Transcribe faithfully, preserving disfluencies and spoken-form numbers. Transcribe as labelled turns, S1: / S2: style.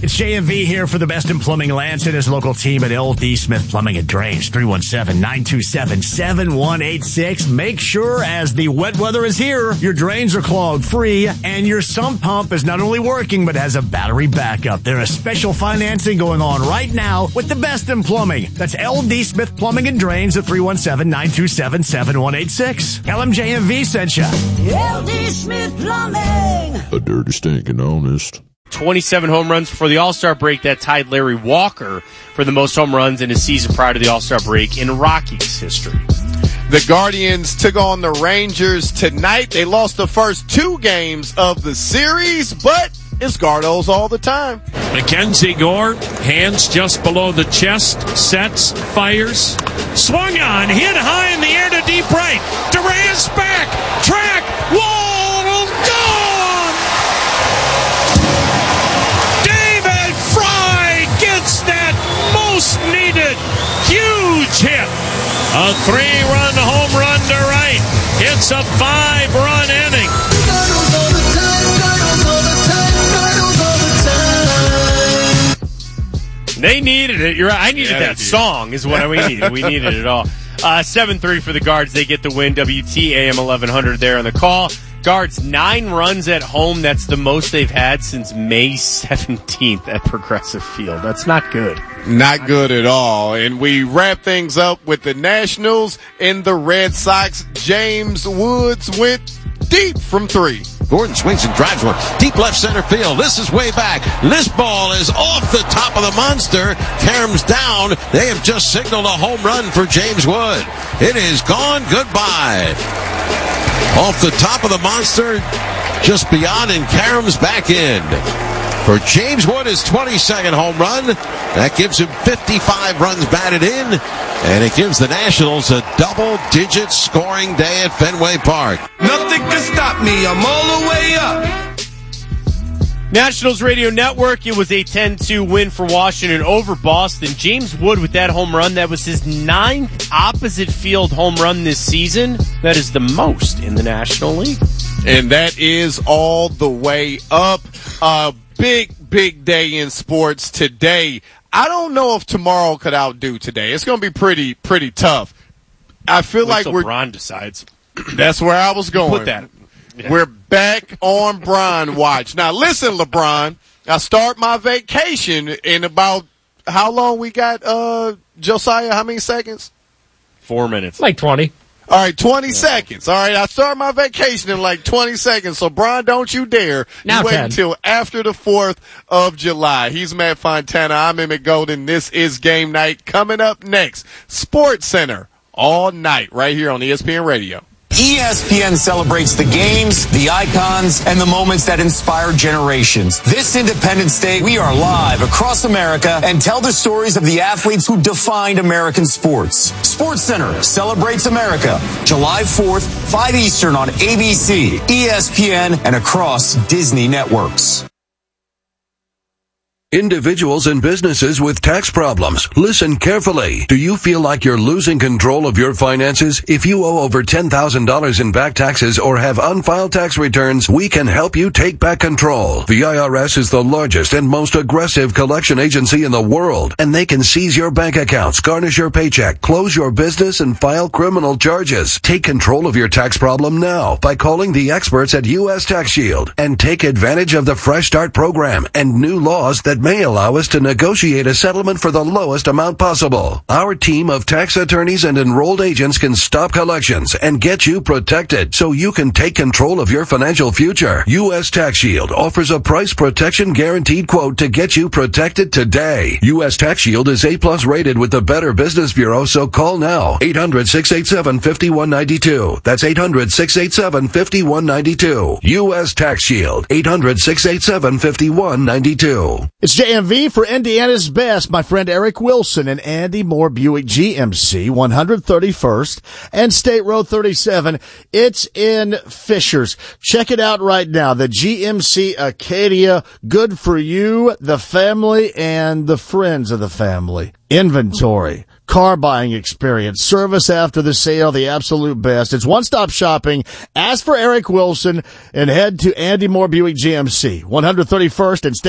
S1: It's J M V here for the best in plumbing. Lance and his local team at L D Smith Plumbing and Drains. three one seven, nine two seven, seven one eight six. Make sure as the wet weather is here, your drains are clogged free and your sump pump is not only working but has a battery backup. There is special financing going on right now with the best in plumbing. That's L D Smith Plumbing and Drains at three one seven, nine two seven, seven one eight six. Tell them J M V sent you.
S2: L D Smith Plumbing.
S3: A dirty, stinking honest.
S4: twenty-seven home runs before the All-Star break. That tied Larry Walker for the most home runs in a season prior to the All-Star break in Rockies history.
S5: The Guardians took on the Rangers tonight. They lost the first two games of the series, but it's Gardos all the time.
S6: Mackenzie Gore, hands just below the chest, sets, fires. Swung on, hit high in the air to deep right. Durant's back, track, wall, gone! David Fry gets that most needed huge hit. A three-run home run to right. It's a five-run inning. They needed it. You're right. I needed yeah, that song is what we needed. We needed it all. Uh, seven three for the Guards. They get the win. W T A M eleven hundred there on the call. Guards, nine runs at home. That's the most they've had since May seventeenth at Progressive Field. That's not good.
S5: Not good at all. And we wrap things up with the Nationals and the Red Sox. James Woods went deep from three.
S7: Gordon swings and drives one. Deep left center field. This is way back. This ball is off the top of the monster. Karam's down. They have just signaled a home run for James Wood. It is gone. Goodbye. Off the top of the monster, just beyond, and Karam's back in. For James Wood, his twenty-second home run. That gives him fifty-five runs batted in. And it gives the Nationals a double-digit scoring day at Fenway Park.
S8: Nothing can stop me. I'm all the way up.
S4: Nationals Radio Network, it was a ten two win for Washington over Boston. James Wood with that home run. That was his ninth opposite field home run this season. That is the most in the National League.
S5: And that is all the way up. A big, big day in sports today. I don't know if tomorrow could outdo today. It's going to be pretty, pretty tough. I feel
S4: Wait
S5: like we're.
S4: LeBron decides.
S5: That's where I was going.
S4: Put that. Yeah.
S5: We're back on Bron watch. Now, listen, LeBron, I start my vacation in about how long we got, uh, Josiah? How many seconds?
S4: Four minutes.
S9: Like twenty.
S5: All right, twenty yeah. seconds. All right, I start my vacation in like twenty seconds. So, Bron, don't you dare.
S9: Now
S5: you wait
S9: ten.
S5: until after the fourth of July. He's Matt Fontana. I'm Emmett Golden. This is Game Night. Coming up next, Sports Center all night right here on E S P N Radio.
S10: E S P N celebrates the games, the icons, and the moments that inspire generations. This Independence Day, we are live across America and tell the stories of the athletes who defined American sports. Sports Center celebrates America, July fourth, five Eastern on A B C, E S P N, and across Disney networks.
S11: Individuals and businesses with tax problems, listen carefully. Do you feel like you're losing control of your finances? If you owe over ten thousand dollars in back taxes or have unfiled tax returns, we can help you take back control. The I R S is the largest and most aggressive collection agency in the world, and they can seize your bank accounts, garnish your paycheck, close your business, and file criminal charges. Take control of your tax problem now by calling the experts at U S Tax Shield and take advantage of the Fresh Start program and new laws that may allow us to negotiate a settlement for the lowest amount possible. Our team of tax attorneys and enrolled agents can stop collections and get you protected so you can take control of your financial future. U S Tax Shield offers a price protection guaranteed quote to get you protected today. U S Tax Shield is A plus rated with the Better Business Bureau, so call now. eight hundred, six eight seven, five one nine two. That's eight hundred, six eight seven, five one nine two. U S Tax Shield. eight hundred, six eight seven, five one nine two.
S1: It's J M V for Indiana's best. My friend Eric Wilson and Andy Moore Buick G M C, one thirty-first and State Road thirty-seven. It's in Fishers. Check it out right now. The G M C Acadia, good for you, the family, and the friends of the family. Inventory, car buying experience, service after the sale, the absolute best. It's one-stop shopping. Ask for Eric Wilson and head to Andy Moore Buick G M C, one thirty-first and State